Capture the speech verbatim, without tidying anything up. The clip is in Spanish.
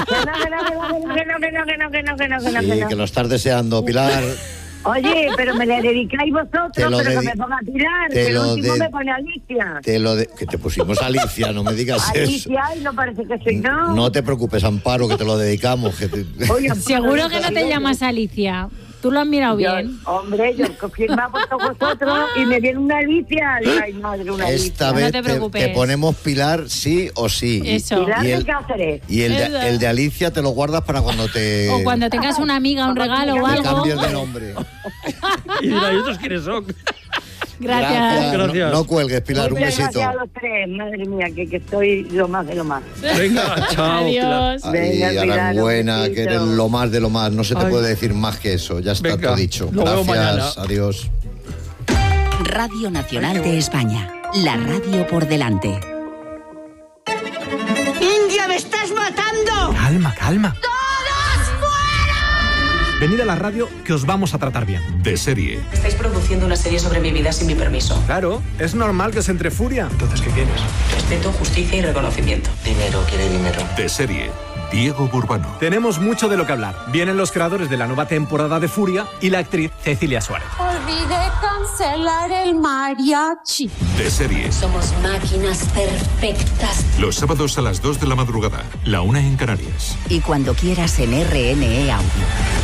Que no, que no, que no, que no, que no, que no, que no, que no, que no, Sí, que no. que lo estás deseando, Pilar. Oye, pero me le dedicáis vosotros, Te lo pero dedi- que me ponga a tirar, te que el lo último de- me pone Alicia. Te lo de... Que te pusimos Alicia, no me digas eso. Alicia, y no parece que soy no. No te preocupes, Amparo, que te lo dedicamos. Que te... Oye, Seguro que no te llamas Alicia. Tú lo has mirado yo, bien. hombre, yo ¿quién me ha puesto vosotros? Y me viene una Alicia. Digo, ay, madre, una Alicia. Esta No vez te te, preocupes. te ponemos Pilar sí o sí. Eso. Pilar Y de el, Cáceres. y el, Eso. de, el de Alicia te lo guardas para cuando te... O cuando tengas una amiga, un regalo o te algo. cambies de nombre. Y dirá, ¿y estos quiénes son? Gracias. Gracias. No, no cuelgues, Pilar, un Muchas besito. gracias a los tres, madre mía, que, que estoy lo más de lo más. Venga, chao. Pilar. Adiós. Ay, Venga, Pilar, Aranbuena, un que besito. eres lo más de lo más. No se te Ay. puede decir más que eso. Ya está Venga, todo dicho. lo veo mañana. Gracias, adiós. Radio Nacional de España. La radio por delante. ¡India, me estás matando! Calma, calma. Venid a la radio que os vamos a tratar bien. De serie. Estáis produciendo una serie sobre mi vida sin mi permiso. Claro, es normal que se entre furia. Entonces, ¿qué quieres? Respeto, justicia y reconocimiento. Dinero, quiere dinero. De serie. Diego Burbano. Tenemos mucho de lo que hablar. Vienen los creadores de la nueva temporada de Furia y la actriz Cecilia Suárez. Olvidé cancelar el mariachi. De serie. Somos máquinas perfectas. Los sábados a las dos de la madrugada. La una en Canarias. Y cuando quieras en R N E Audio.